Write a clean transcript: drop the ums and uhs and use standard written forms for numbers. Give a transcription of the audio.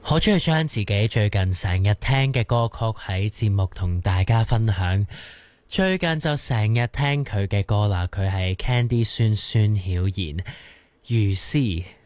好中意將自己最近成日聽嘅歌曲喺節目同大家分享。最近就成日聽佢嘅歌啦，佢係 Candy 孫孫曉妍如斯。